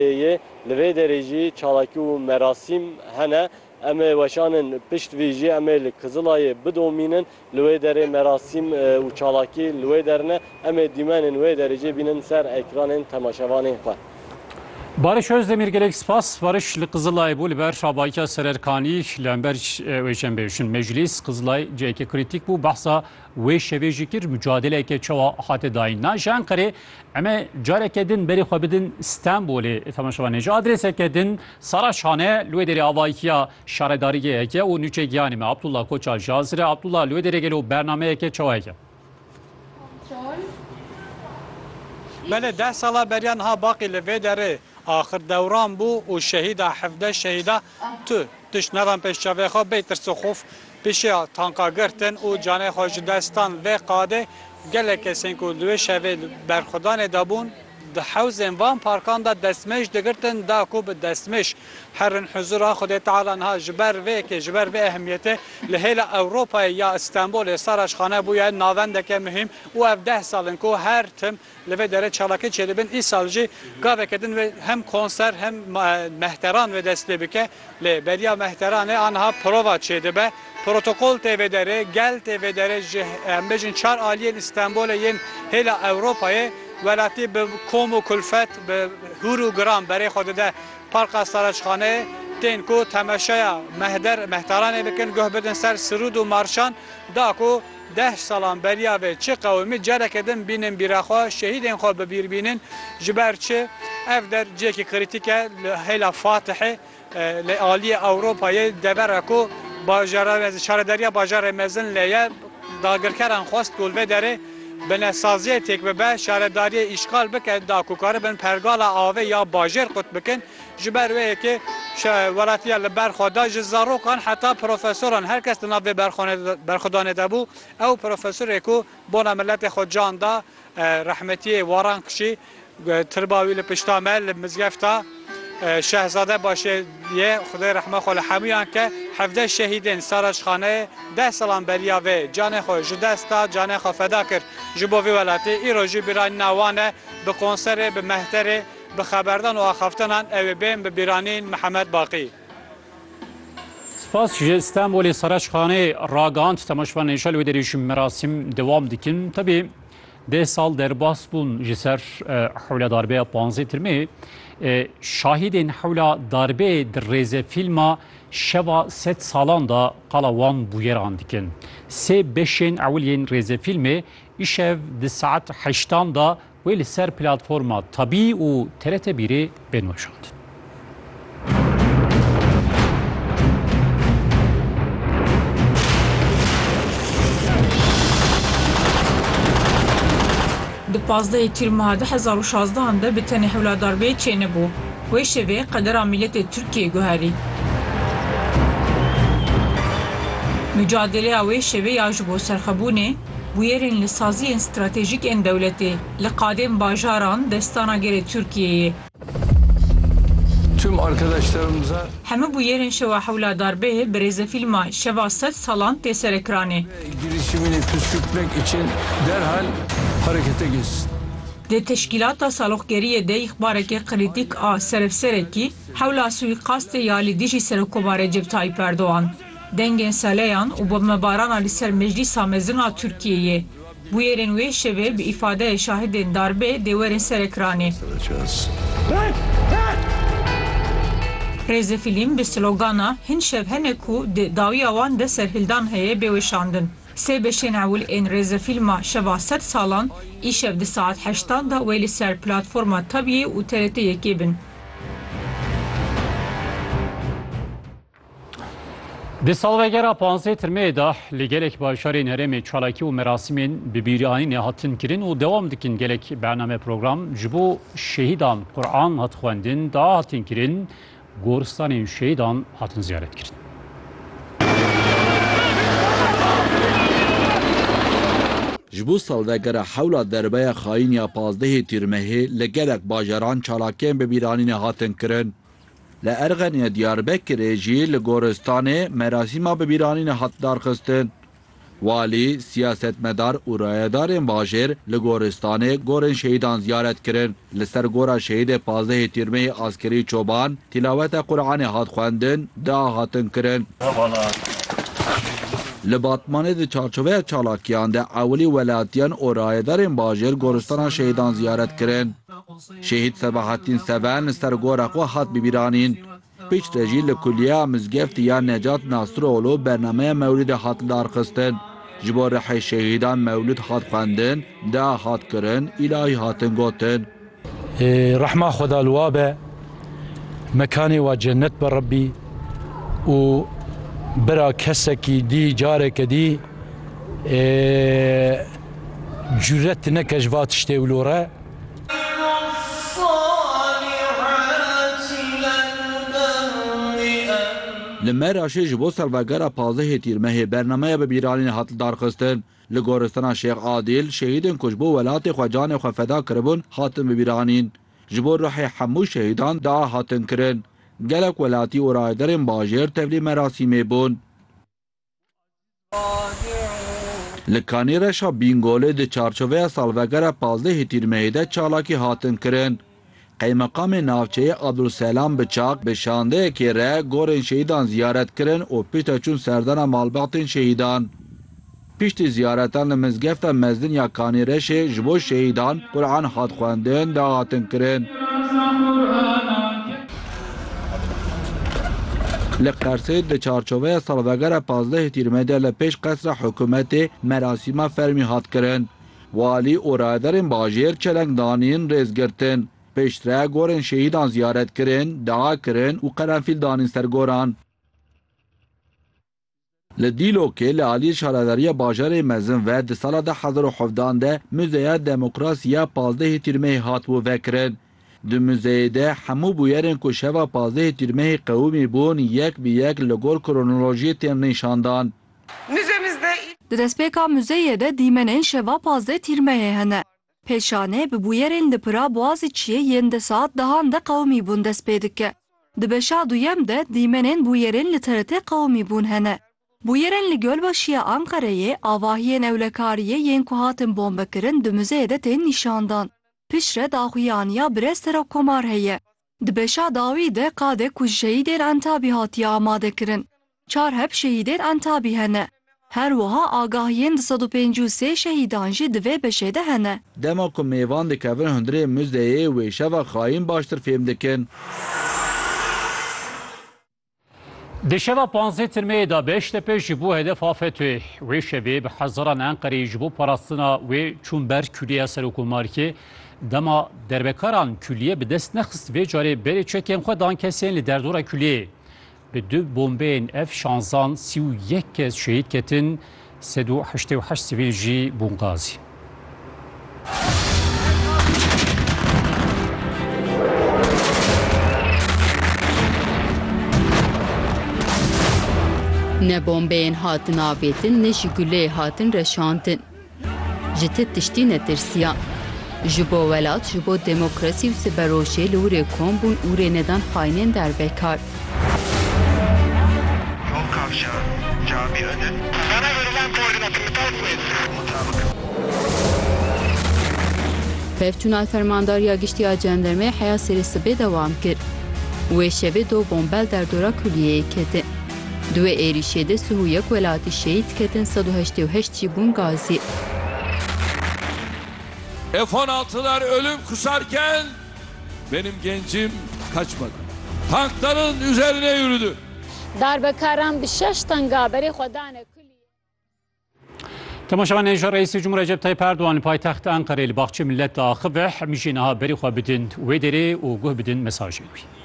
Ye li vê derê jî çalakî û merasîm hene. Em ê weşanên pişt vî jî em ê li Kızılayê bidomînin. Li wê derê merasîm û çalakî li wê derne. Em ê dîmenên wê derê jî bînin ser ekranên temaşevanên xwe. Barış Özdemir gelek spas. Barış li Kızılayê bû li ber şabayîka sererkanî li hember wê şembêjin meclîs Kızılay cihekê kritik bû behsa wê şevê jî kir mücadeleke çawa hate dayîn. Na ji Enqerê em ê careke din berî xwe bidin Stenbolê temaşevanê ji adrêseke din Saraçhane li wê derê avayîkiya şaredariyê heke û nûçegiyanê me Abdullah Koçal ji hazir e. Abdullah li wê derê gelo bernameyeke çawa heke? Bele 10 sala beriyan ha baqî li vê derê آخر دوران بو و شهیدا 17 شهیدا تو تش نران پیشاوی خو بیتر سخوف پیشیا تانکا گرتن و جانه خوش دستان و قاده گله کسین کو دوی شوی برخدان دابون د حوزن وان پارکان دا دسمش دگرتن دا کو به دسمش هرن حضور خود تعالی ها جبر و که جبر به اهمیت لهلا اروپا یا استانبول سراچخانه بو یا ناوندک مهم و 10 سالن کو هر تم لوی دره چالاکی چلبن ای سالجی گاوه کدن و هم کنسر هم محتران و دسته بکه ل بریا محتران آنها پرووا چیده به پروتکل تیوی داره گل تیوی داره امبجن 4 عالی استانبول ین هلا اروپای ولاتی به کوم و کلفت به هورو گرام برای خود ده پارک سراچخانه تین کو تماشای محترانه بکن گه بدن سر سرود و مارشان دا کو 10 سالان بریا و چه قومی جره کدن بینن بیرخوا شهیدین خو به بیر بینن جبرچه اف در جکی کریتیکه هلا فاتحه لعالی اروپای دبرکو باجار شاردریا باجار مزن لیه داگرکران خواست گل و داره بن سازیه تک به شهرداری اشغال بکن دا کوکار بن پرگال آوه یا باجر قط بکن جبر وی که ولاتی لبر خدا جزارو کان حتی پروفسوران هر کس ناو برخدانه دبو او پروفسور کو بنا ملت خود جان دا رحمتی واران کشی ترباوی لپشتامل مزگفتا شهزاده باشه یه خدای رحمه خال همیان که 17 شهیدین سراچخانه 10 سالان بریا و جان خو جدستا جان خو فدا کرد جبوی ولاتی ایروجی برای نوانه به کنسر به محتر به خبردان و آخفتنان او بین به بیرانین محمد باقی سپاس ji İstanbulê Saraçxane ragand temaşvan nêşal wê derê ji merasim dewam dikin. Tabii 10 sal derbas bûn ji ser hewla darbeya 15 Tirmê şahidên hewla darbeyê di rêze fîlma şeva 7 salan da qala wan bûyeran dikin. Sê beşên ewiliyên rêze fîlmê îşev di saet 8 da wê li ser platforma Tabî û TRT1 bên weşand. Di 15 Tîr meha 2016 de bi tenê hewladarbeyê çênebû. Wê şevê qedera milletê Tirkiyeyê guherî. Mücadeleya wê şevê ya ji bo serxebûnê bûyerên li saziyên stratejîk ên dewletê li qadên bajaran destana gerê Tirkiyeyê. Tüm arkadaşlarımıza hemû bûyerên şewa hewladarbeyê bi rêzefîlma şeva 7 salan tê ser ekranê. girişimini püskürtmek için derhal harekete geçsin. Di teşkîlata salokgeriyê de îxbarekê kritik a serevserekî hewla suîqastê ya li dijî Serokkomarê Recep Tayyip Erdoğan. Dengên seleyan û bombebarana li ser Meclîsa Mezin a Tirkiyeyê. Bûyerên wê şevê bi îfadeyê şahidên darbê dê werin ser ekranê. Rêzefîlm bi slogana hin şev hene ku di dawiya wan de serhildan heye bê weşandin. Sê beşên ewil ên rêzefîlma şeva 7 salan îşev di saet 8 da wê li ser platforma Tabî û TRT yekê bin. Di salvegera 15 Tirmeyê de li gelek başarên herêmê çalakî û merasimên bi bîranînê hatin kirin û dewam dikin gelek bername program ji bo şehîdan Qur'an hat xwendin da hatin kirin goristanên şehîdan hatin ziyaret kirin. Ji bo salvegera hewla derbeya xayîniya 15 Tîrmehê li gelek bajaran çalakiyên bi bîranînê hatin kirin. Li Erxenê Diyarbekirê jî li goristanê merasîma bi bîranînê hat darxistin. Walî, siyasetmedar û rayedarên bajêr li Goristanê gorên şehîdan ziyaret kirin. Li ser gora şehîdê 15 tîrmeyê askerî çoban, tîlaweta Qur'anê hat xwendin, dua hatin kirin. Li Batmanê di çarçoveya çalakiyan de ewilî welatiyan û rayedarên bajêr goristana şehîdan ziyaret kirin. Şehîd Sebahattin Seven li ser gora xwe hat bibîranîn. Piştre jî li kulîya Mizgeftî ya Necat Nasroğlu bernameya mewlidê hat darxistin. Ji bo rihê şehîdan mewlid hat xwendin, dua hat kirin, îlahî hatin gotin. Rehma Xweda li wa be, mekanê wa cennet be Rebbî û bira kesekî dî careke dî cüret neke ji va tiştê wilo re. Li Mêraşê ji bo salvegera 15 tîrmehê bernameya bibîranîn hat darxistin. Li goristana Şêx Adîl, şehîdên ku ji bo welatê xwe canê xwe feda kiribûn hatin bibîranîn. Ji bo rihê hemû şehîdan dua hatin kirin. Gelek welatî û rayedarên bajêr tevlî merasîmê bûn. Li Kanî reşa Bîngolê di çarçoveya salvegera 15 tîrmehê de çalakî hatin kirin. Qeymeqamê navçeyê Abdulselam Biçak bi şandeyekê re gorên şehîdan ziyaret kirin û pişta çûn serdana malbatên şehîdan. Piştî ziyaretan li mizgefta mezdin ya Kanîreşê ji bo şehîdan Qur'an hat xwendin, dua hatin kirin. Li Qersê di çarçoveya salvegera 15 tîrmehê de li pêş qesra hikûmetê merasîma fermî hat kirin. Walî û rayedarên bajêr çelenk danîn rêzgirtin. Pêştre gorên şehîdan ziyaret kirin, dua kirin û qerenfîl danîn ser goran. Li Dîlokê li aliyê şaredariya bajarê mezin ve di sala 2017 de Müzeya Demokrasiya 15 tîrmehê hat bû vekirin. Di müzeyê de hemû bûyerên ku şeva 15 tîrmehê qewimî bûn yek bi yek li gor kronolojiyê tên nîşandan. Müzemizde Di destpêka müzeyê de dîmenên şeva 15 tîrmehê hene. Pêşanê bi bûyerên li pira boğazê çiyê yên de saat dehan de qewimî bûn dest pê dike. Di beşa duyem de dîmenên bûyerên li TRT qewimî bûn hene. Bûyerên li Gölbaşiya Ankara'yê avahiyên ewlekariyê yên ku hatin bombekirin di müzeyê de tên nîşandan. Piştre daxuyaniya Brestera Komar heye. Di beşa dawî de qadê ku şehîdên Entabî hatiye amadekirin. Çar hep şehîdên Entabî hene. Her wiha agahiyên 253 şehîdan jî di vê beşê de hene. Dema ku mêvan dikevin hundirê müzeyê wê şeva xayîn baştir fêm dikin. Di şeva 15 tîrmeyê de Beştepe ji bo hedef afetê wê şevê bi hezaran Enqereyê ji bo parastina wê çûn ber külliya serokkomarîkê dema derbekaran külliye bi dest nexist vê carê berê çekên xwe dan kesên li derdora kulliyê. Bi du bombeyên ev şanzan 31 kes şehîd ketin 188 sivîl jî bûn gazî. Ne bombeyên hatin avêtin ne jî guleyê hatin reşandin. Ji te tiştî netirsiya. Ji bo welat, ji bo demokrasî û siberojê li urê kom bûn urê nedan xaynên derbekar. Yol kavşağı, cami önü. Bana verilen koordinatı mutabık. Pevçûna fermandariya giştiya cendermê heya serê sibê dewam kir. Wê şevê do bombel derdora kulliyeyê ketin. Duê êrişê de sihûyek welatî şehîd ketin 188 jî bûn gazî. F-16'lar ölüm kusarken benim gencim kaçmadı. Tankların üzerine yürüdü. Darbekaran bi 6 tangaberê xwedane Temaşevanên ji Reîsê Cumhuriyê Recep Tayyip Erdoğanê paytexta Enqereyê li baxçe millet daxi ve hemîjî niha berî xwe bidin wê derê û guh bidin mesajê wî.